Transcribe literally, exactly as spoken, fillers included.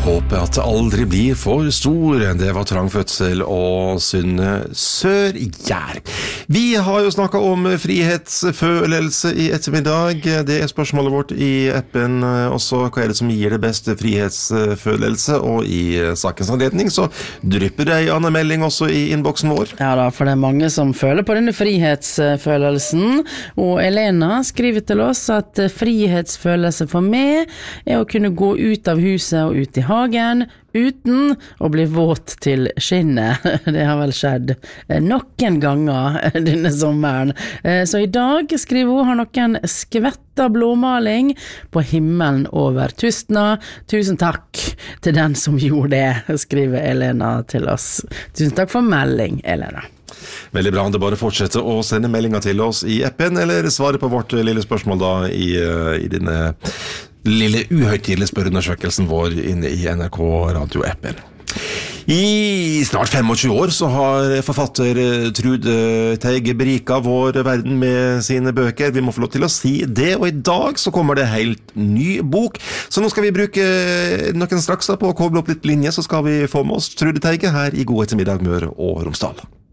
Håper at det aldri blir for stor. Det var trang fødsel og Synne Sørgjær. Vi har jo snakket om frihetsfølelse i ettermiddag. Det er spørsmålet vårt i appen også. Hva er det som gir det beste frihetsfølelse? Og i sakens anledning så drypper det en melding også i innboksen vår. Ja da, for det er mange som føler på denne frihetsfølelsen. Og Elena skriver til oss at frihetsfølelse for meg er å kunne gå ut av huset og ut i hagen uten å bli våt til skinnet. Det har vel skjedd noen ganger denne sommeren. Så i dag, skriver hun, har noen skvetta blåmaling på himmelen over Tustna. Tusen takk til den som gjorde det, skriver Elena til oss. Tusen takk for melding, Elena. Veldig bra, det bare fortsette å sende meldinger til oss i appen, eller svare på vårt lille spørsmål da i, i denne lille uhøytidelige spørreundersøkelsen vår inne i N R K Radio-appen. I snart tjuefem år så har forfatter Trude Teig berika vår verden med sine bøker. Vi må få lov til å si det, og i dag så kommer det helt ny bok. Så nå skal vi bruke noen straks på å koble opp litt linje, så skal vi få med oss Trude Teig her i God ettermiddag Møre og Romsdal.